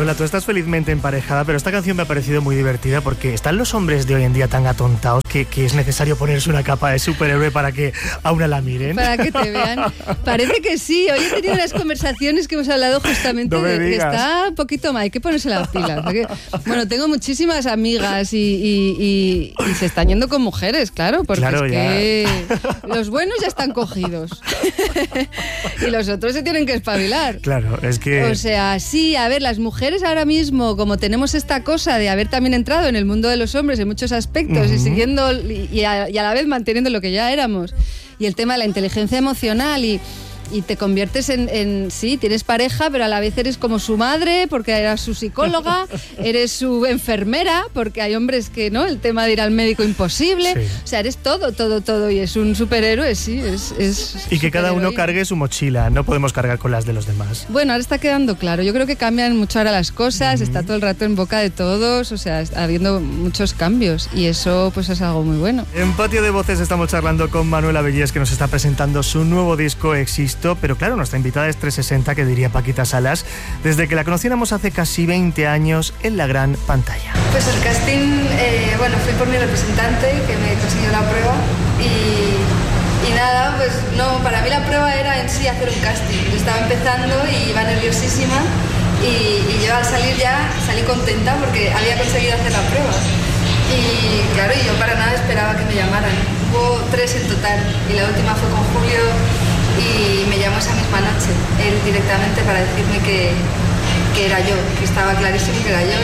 Manuela, tú estás felizmente emparejada, pero esta canción me ha parecido muy divertida porque están los hombres de hoy en día tan atontados que es necesario ponerse una capa de superhéroe para que a una la miren. Para que te vean. Parece que sí. Hoy he tenido unas conversaciones que hemos hablado justamente de que está un poquito mal. Hay que ponerse las pilas. Porque, bueno, tengo muchísimas amigas y se están yendo con mujeres, claro, porque claro, es que los buenos ya están cogidos y los otros se tienen que espabilar. Claro, es que... O sea, sí, a ver, las mujeres ahora mismo, como tenemos esta cosa de haber también entrado en el mundo de los hombres en muchos aspectos y siguiendo y a la vez manteniendo lo que ya éramos, y el tema de la inteligencia emocional y te conviertes en sí, tienes pareja, pero a la vez eres como su madre, porque eras su psicóloga, eres su enfermera, porque hay hombres que, ¿no? El tema de ir al médico imposible, sí. O sea, eres todo, y es un superhéroe, sí, es y que cada uno cargue su mochila, no podemos cargar con las de los demás. Bueno, ahora está quedando claro, yo creo que cambian mucho ahora las cosas, está todo el rato en boca de todos, o sea, está habiendo muchos cambios, y eso pues es algo muy bueno. En Patio de Voces estamos charlando con Manuela Bellés, que nos está presentando su nuevo disco, Existo. Pero claro, nuestra invitada es 360, que diría Paquita Salas, desde que la conociéramos hace casi 20 años en la gran pantalla. Pues el casting, fui por mi representante, que me consiguió la prueba, y nada, pues no, para mí la prueba era en sí hacer un casting. Yo estaba empezando y iba nerviosísima, y yo al salir ya salí contenta porque había conseguido hacer la prueba. Y claro, yo para nada esperaba que me llamaran. Hubo 3 en total, y la última fue con Julio, y me llamó esa misma noche, él directamente, para decirme que era yo, que estaba clarísimo que era yo,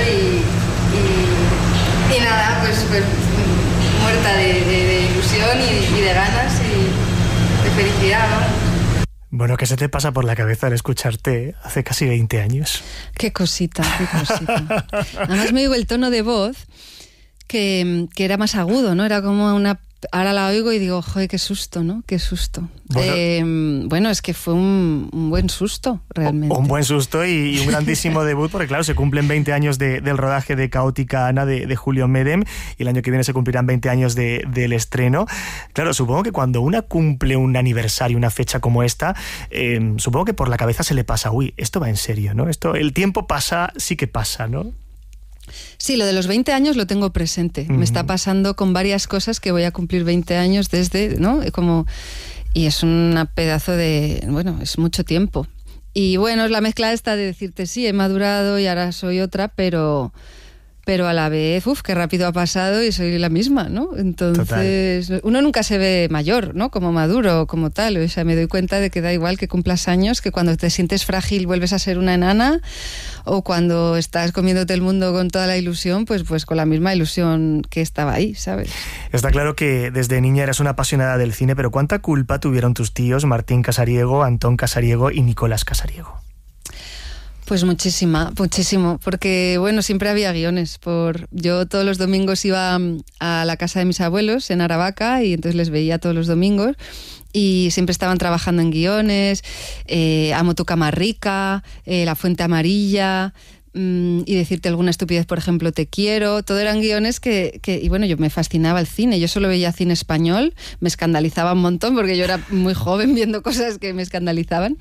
y nada, pues muerta de ilusión y de ganas y de felicidad, ¿no? Bueno, ¿qué se te pasa por la cabeza al escucharte hace casi 20 años? Qué cosita. Además me digo el tono de voz que era más agudo, ¿no? Era como una... Ahora la oigo y digo, joder, qué susto, ¿no? Qué susto. Bueno, es que fue un buen susto, realmente. Un buen susto y un grandísimo debut, porque claro, se cumplen 20 años del rodaje de Caótica Ana de Julio Medem, y el año que viene se cumplirán 20 años del estreno. Claro, supongo que cuando una cumple un aniversario, una fecha como esta, supongo que por la cabeza se le pasa, uy, esto va en serio, ¿no? El tiempo pasa, sí que pasa, ¿no? Sí, lo de los 20 años lo tengo presente. Me está pasando con varias cosas que voy a cumplir 20 años desde, ¿no? Y es un pedazo de... Bueno, es mucho tiempo. Y bueno, es la mezcla esta de decirte, sí, he madurado y ahora soy otra, pero a la vez, qué rápido ha pasado y soy la misma, ¿no? Entonces, total. Uno nunca se ve mayor, ¿no? Como maduro, como tal. O sea, me doy cuenta de que da igual que cumplas años, que cuando te sientes frágil vuelves a ser una enana, o cuando estás comiéndote el mundo con toda la ilusión, pues con la misma ilusión que estaba ahí, ¿sabes? Está claro que desde niña eras una apasionada del cine, pero ¿cuánta culpa tuvieron tus tíos Martín Casariego, Antón Casariego y Nicolás Casariego? Pues muchísimo, porque bueno, siempre había guiones. Yo todos los domingos iba a la casa de mis abuelos en Aravaca y entonces les veía todos los domingos y siempre estaban trabajando en guiones, Amo tu cama rica, La fuente amarilla, y decirte alguna estupidez, por ejemplo, te quiero. Todo eran guiones y bueno, yo me fascinaba el cine. Yo solo veía cine español, me escandalizaba un montón porque yo era muy joven viendo cosas que me escandalizaban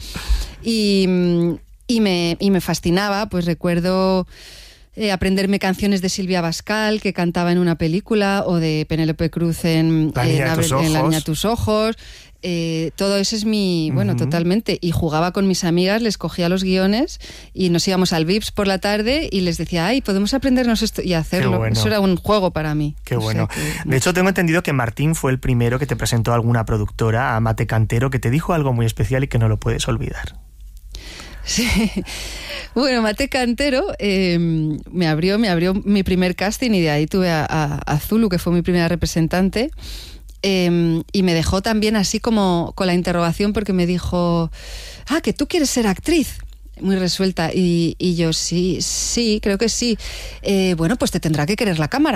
y me fascinaba. Pues recuerdo aprenderme canciones de Silvia Bascal, que cantaba en una película, o de Penélope Cruz en La niña de tus ojos. Todo eso es bueno, totalmente. Y jugaba con mis amigas, les cogía los guiones y nos íbamos al Vips por la tarde y les decía, ay, podemos aprendernos esto y hacerlo. Bueno. Eso era un juego para mí. Qué bueno. De hecho, tengo entendido que Martín fue el primero que te presentó a alguna productora, a Mate Cantero, que te dijo algo muy especial y que no lo puedes olvidar. Sí, bueno, Mate Cantero me abrió mi primer casting y de ahí tuve a Zulu, que fue mi primera representante, y me dejó también así como con la interrogación, porque me dijo, que tú quieres ser actriz, muy resuelta, y yo sí, creo que sí. Bueno, pues te tendrá que querer la cámara.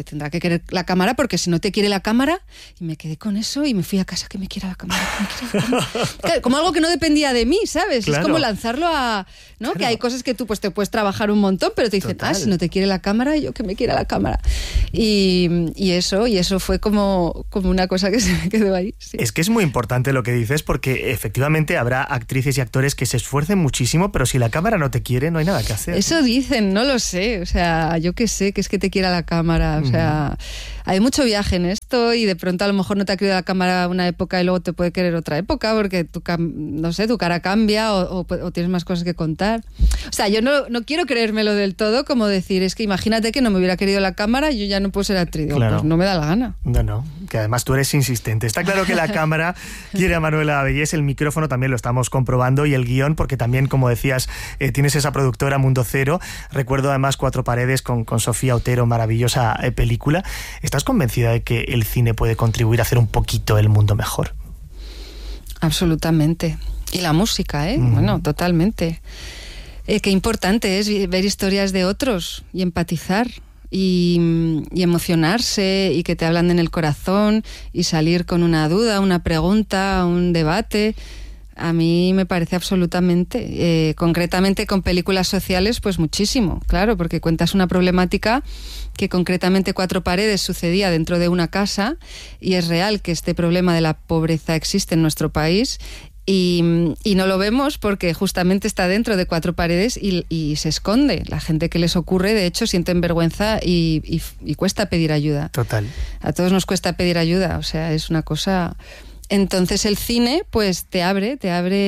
te tendrá que querer la cámara, porque si no te quiere la cámara, y me quedé con eso y me fui a casa, que me quiera la cámara, que me quiera la cámara. Claro, como algo que no dependía de mí, ¿sabes? Claro. Es como lanzarlo a, ¿no? Claro. Que hay cosas que tú pues te puedes trabajar un montón, pero te dicen, si no te quiere la cámara, yo que me quiera la cámara. Y eso fue como una cosa que se me quedó ahí. Sí. Es que es muy importante lo que dices, porque efectivamente habrá actrices y actores que se esfuercen muchísimo, pero si la cámara no te quiere, no hay nada que hacer. Eso dicen, no lo sé, o sea, yo qué sé, que es que te quiera la cámara, o sea, hay mucho viaje en esto y de pronto a lo mejor no te ha querido la cámara una época y luego te puede querer otra época porque tu cara cambia o tienes más cosas que contar. O sea, yo no quiero creérmelo del todo, como decir, es que imagínate que no me hubiera querido la cámara y yo ya no puedo ser actriz. Claro. Pues no me da la gana. No, que además tú eres insistente. Está claro que la cámara quiere a Manuela Abellés, el micrófono también lo estamos comprobando y el guión, porque también, como decías, tienes esa productora Mundo Cero. Recuerdo además Cuatro Paredes con Sofía Otero, maravillosa película. ¿Estás convencida de que el cine puede contribuir a hacer un poquito el mundo mejor? Absolutamente. Y la música, bueno, totalmente. Qué importante es ver historias de otros y empatizar y emocionarse y que te hablan en el corazón y salir con una duda, una pregunta, un debate. A mí me parece absolutamente, concretamente con películas sociales, pues muchísimo, claro, porque cuentas una problemática que concretamente Cuatro Paredes sucedía dentro de una casa y es real que este problema de la pobreza existe en nuestro país y no lo vemos porque justamente está dentro de cuatro paredes y se esconde. La gente que les ocurre, de hecho, sienten vergüenza y cuesta pedir ayuda. Total. A todos nos cuesta pedir ayuda, o sea, es una cosa... Entonces el cine pues te abre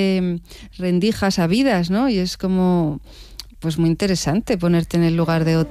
rendijas a vidas, ¿no? Y es como pues muy interesante ponerte en el lugar de otro.